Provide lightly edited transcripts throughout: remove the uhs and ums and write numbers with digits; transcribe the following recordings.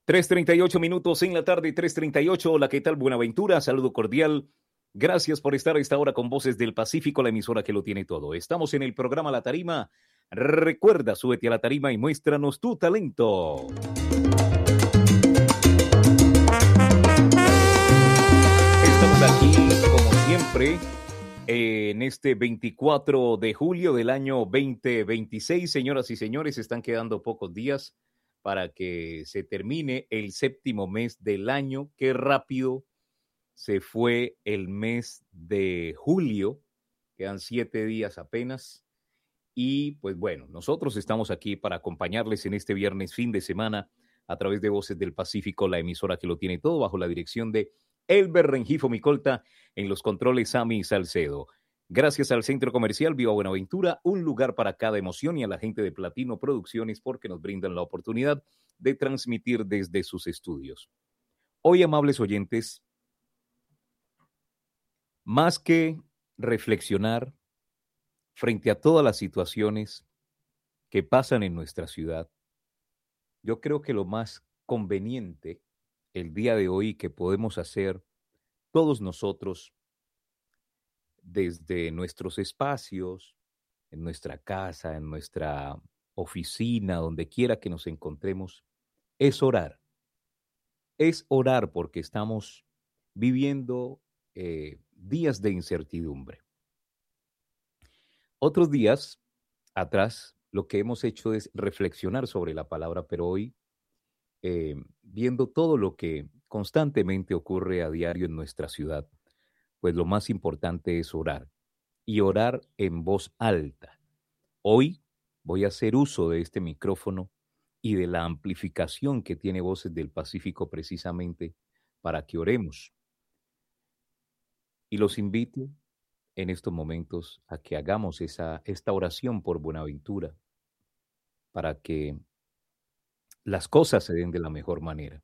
3:38 en la tarde, 3:38. Hola, ¿qué tal? Buenaventura, saludo cordial. Gracias por estar a esta hora con Voces del Pacífico, la emisora que lo tiene todo. Estamos en el programa La Tarima. Recuerda, súbete a la tarima y muéstranos tu talento. Estamos aquí, como siempre, en este 24 de julio del año 2026. Señoras y señores, están quedando pocos días para que se termine el séptimo mes del año. Qué rápido se fue el mes de julio. Quedan 7 días apenas. Y pues bueno, nosotros estamos aquí para acompañarles en este viernes fin de semana a través de Voces del Pacífico, la emisora que lo tiene todo, bajo la dirección de Elber Rengifo Micolta, en los controles Sami Salcedo. Gracias al Centro Comercial Viva Buenaventura, un lugar para cada emoción, y a la gente de Platino Producciones porque nos brindan la oportunidad de transmitir desde sus estudios. Hoy, amables oyentes, más que reflexionar frente a todas las situaciones que pasan en nuestra ciudad, yo creo que lo más conveniente el día de hoy que podemos hacer todos nosotros desde nuestros espacios, en nuestra casa, en nuestra oficina, donde quiera que nos encontremos, es orar. Es orar porque estamos viviendo días de incertidumbre. Otros días atrás, lo que hemos hecho es reflexionar sobre la palabra, pero hoy, viendo todo lo que constantemente ocurre a diario en nuestra ciudad, pues lo más importante es orar y orar en voz alta. Hoy voy a hacer uso de este micrófono y de la amplificación que tiene Voces del Pacífico precisamente para que oremos. Y los invito en estos momentos a que hagamos esta oración por Buenaventura para que las cosas se den de la mejor manera.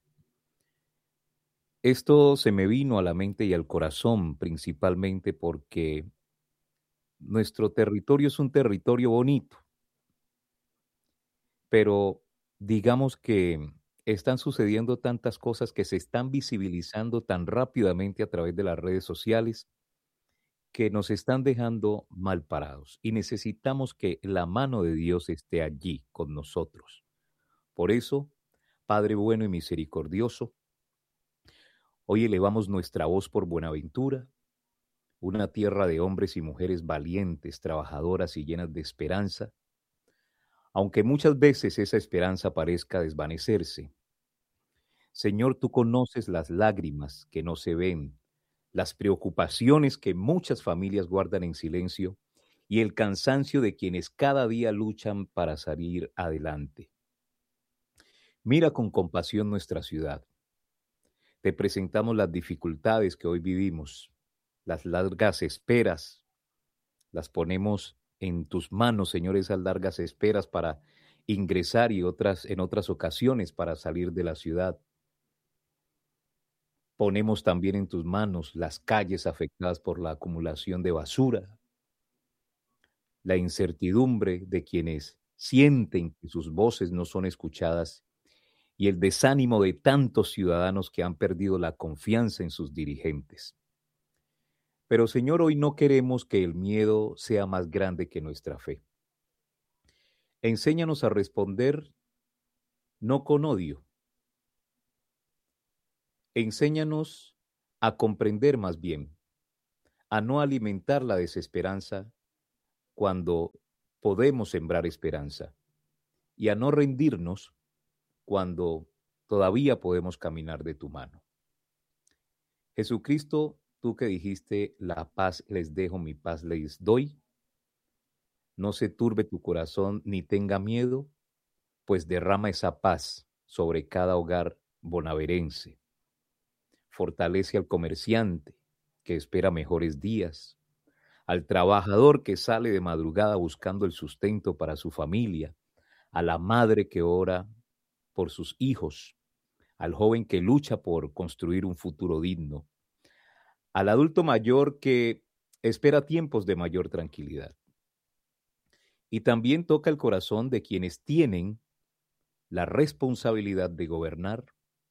Esto se me vino a la mente y al corazón principalmente porque nuestro territorio es un territorio bonito, pero digamos que están sucediendo tantas cosas que se están visibilizando tan rápidamente a través de las redes sociales que nos están dejando mal parados y necesitamos que la mano de Dios esté allí con nosotros. Por eso, Padre bueno y misericordioso, hoy elevamos nuestra voz por Buenaventura, una tierra de hombres y mujeres valientes, trabajadoras y llenas de esperanza, aunque muchas veces esa esperanza parezca desvanecerse. Señor, tú conoces las lágrimas que no se ven, las preocupaciones que muchas familias guardan en silencio y el cansancio de quienes cada día luchan para salir adelante. Mira con compasión nuestra ciudad. Te presentamos las dificultades que hoy vivimos, las largas esperas, las ponemos en tus manos, Señor, esas largas esperas para ingresar y en otras ocasiones para salir de la ciudad. Ponemos también en tus manos las calles afectadas por la acumulación de basura, la incertidumbre de quienes sienten que sus voces no son escuchadas y el desánimo de tantos ciudadanos que han perdido la confianza en sus dirigentes. Pero Señor, hoy no queremos que el miedo sea más grande que nuestra fe. Enséñanos a responder no con odio. Enséñanos a comprender más bien, a no alimentar la desesperanza cuando podemos sembrar esperanza y a no rendirnos cuando todavía podemos caminar de tu mano. Jesucristo, tú que dijiste, la paz les dejo, mi paz les doy, no se turbe tu corazón ni tenga miedo, pues derrama esa paz sobre cada hogar bonaerense. Fortalece al comerciante que espera mejores días, al trabajador que sale de madrugada buscando el sustento para su familia, a la madre que ora por sus hijos, al joven que lucha por construir un futuro digno, al adulto mayor que espera tiempos de mayor tranquilidad. Y también toca el corazón de quienes tienen la responsabilidad de gobernar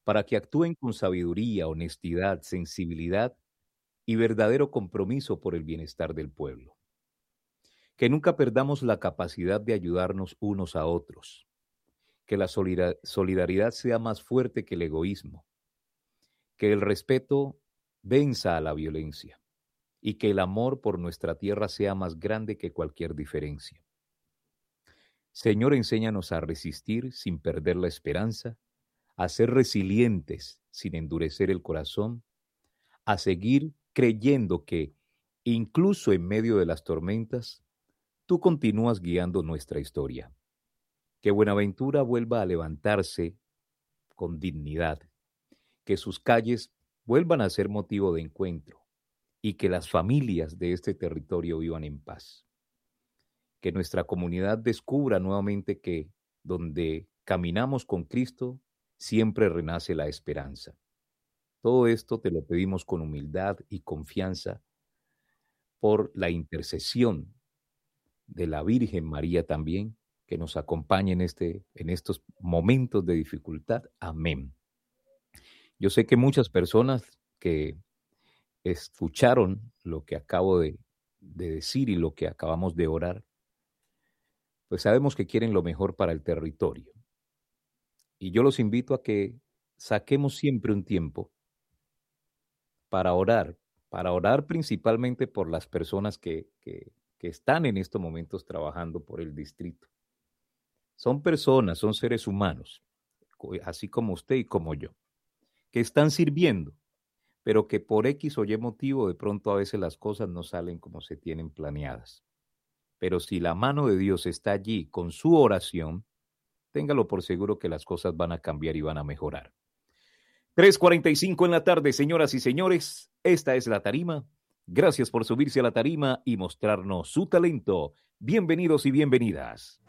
para que actúen con sabiduría, honestidad, sensibilidad y verdadero compromiso por el bienestar del pueblo. Que nunca perdamos la capacidad de ayudarnos unos a otros, que la solidaridad sea más fuerte que el egoísmo, que el respeto venza a la violencia y que el amor por nuestra tierra sea más grande que cualquier diferencia. Señor, enséñanos a resistir sin perder la esperanza, a ser resilientes sin endurecer el corazón, a seguir creyendo que, incluso en medio de las tormentas, tú continúas guiando nuestra historia. Que Buenaventura vuelva a levantarse con dignidad, que sus calles vuelvan a ser motivo de encuentro y que las familias de este territorio vivan en paz. Que nuestra comunidad descubra nuevamente que donde caminamos con Cristo, siempre renace la esperanza. Todo esto te lo pedimos con humildad y confianza por la intercesión de la Virgen María también, que nos acompañe en estos momentos de dificultad. Amén. Yo sé que muchas personas que escucharon lo que acabo de decir y lo que acabamos de orar, pues sabemos que quieren lo mejor para el territorio. Y yo los invito a que saquemos siempre un tiempo para orar principalmente por las personas que están en estos momentos trabajando por el distrito. Son personas, son seres humanos, así como usted y como yo, que están sirviendo, pero que por X o Y motivo de pronto a veces las cosas no salen como se tienen planeadas. Pero si la mano de Dios está allí con su oración, téngalo por seguro que las cosas van a cambiar y van a mejorar. 3:45 en la tarde, señoras y señores, esta es La Tarima. Gracias por subirse a la tarima y mostrarnos su talento. Bienvenidos y bienvenidas.